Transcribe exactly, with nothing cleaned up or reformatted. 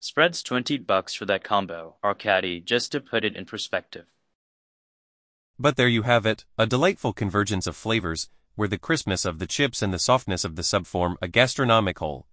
Spread's twenty bucks for that combo, Arcady, just to put it in perspective. But there you have it, a delightful convergence of flavors, where the crispness of the chips and the softness of the sub form a gastronomic whole.